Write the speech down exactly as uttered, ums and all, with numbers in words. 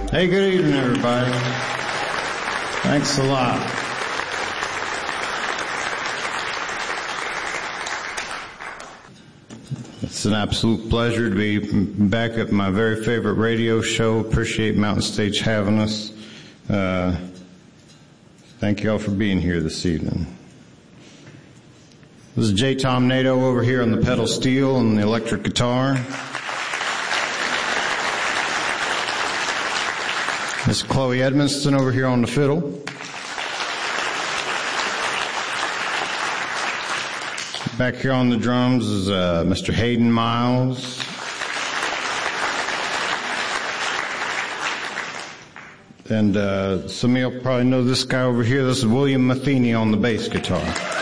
Hey, good evening, everybody. Thanks a lot. It's an absolute pleasure to be back at my very favorite radio show. Appreciate Mountain Stage having us. Uh, thank you all for being here this evening. This is J. Tom Nato over here on the pedal steel and the electric guitar. Miss Chloe Edmonston over here on the fiddle. Back here on the drums is uh, Mister Hayden Miles. And uh, some of you will probably know this guy over here. This is William Matheny on the bass guitar.